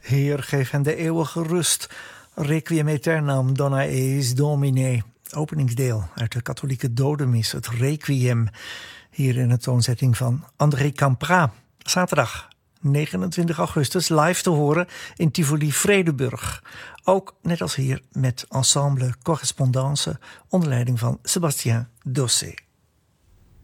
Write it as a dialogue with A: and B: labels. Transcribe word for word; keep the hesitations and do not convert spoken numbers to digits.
A: Heer, geef hen de eeuwige rust. Requiem aeternam dona eis Domine. Openingsdeel uit de katholieke dodenmis, het Requiem. Hier in de toonzetting van André Campra. Zaterdag negenentwintig augustus live te horen in Tivoli Vredenburg. Ook net als hier met ensemble Correspondance onder leiding van Sébastien Dossé.